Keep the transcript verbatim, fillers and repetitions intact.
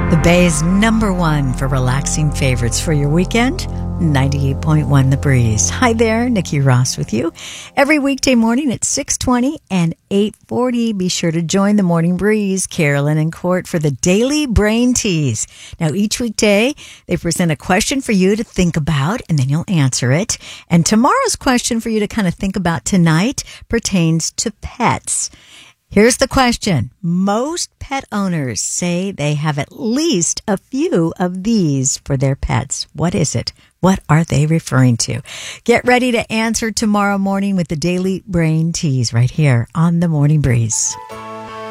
The Bay's number one for relaxing favorites for your weekend, ninety-eight point one The Breeze. Hi there, Nikki Ross with you. Every weekday morning at six twenty and eight forty, be sure to join the Morning Breeze, Carolyn and Court, for the Daily Brain Tease. Now, each weekday, they present a question for you to think about, and then you'll answer it. And tomorrow's question for you to kind of think about tonight pertains to pets. Here's the question. Most pet owners say they have at least a few of these for their pets. What is it? What are they referring to? Get ready to answer tomorrow morning with the Daily Brain Tease right here on the Morning Breeze.